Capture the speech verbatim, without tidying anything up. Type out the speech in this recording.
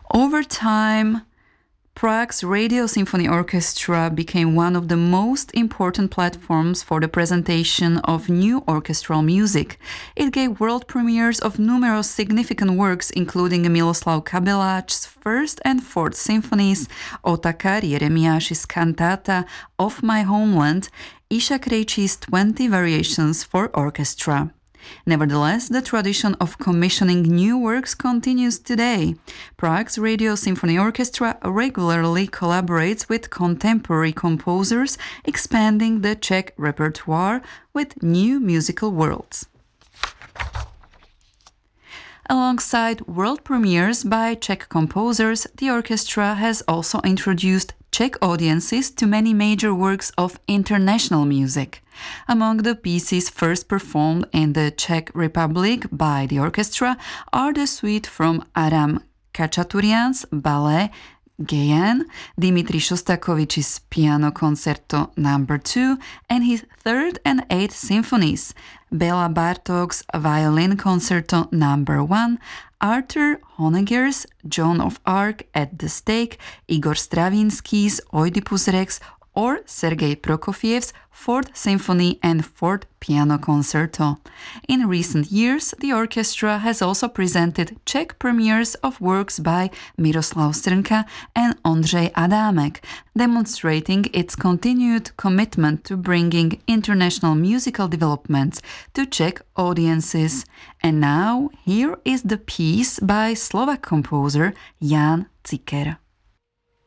Over time, Prague's Radio Symphony Orchestra became one of the most important platforms for the presentation of new orchestral music. It gave world premieres of numerous significant works, including Miloslav Kabeláč's First and Fourth Symphonies, Otakar Jeremiáš's Cantata of My Homeland, Isha Krejčí's twenty Variations for Orchestra. Nevertheless, the tradition of commissioning new works continues today. Prague's Radio Symphony Orchestra regularly collaborates with contemporary composers, expanding the Czech repertoire with new musical worlds. Alongside world premieres by Czech composers, the orchestra has also introduced Czech audiences to many major works of international music. Among the pieces first performed in the Czech Republic by the orchestra are the suite from Adam Khachaturian's ballet Gayane, Dmitri Shostakovich's Piano Concerto number two, and his third and eighth symphonies, Bela Bartok's Violin Concerto number one, Arthur Honegger's Joan of Arc at the Stake, Igor Stravinsky's Oedipus Rex, or Sergei Prokofiev's Fourth Symphony and Fourth Piano Concerto. In recent years, the orchestra has also presented Czech premieres of works by Miroslav Strnka and Ondřej Adámek, demonstrating its continued commitment to bringing international musical developments to Czech audiences. And now, here is the piece by Slovak composer Jan Ciker.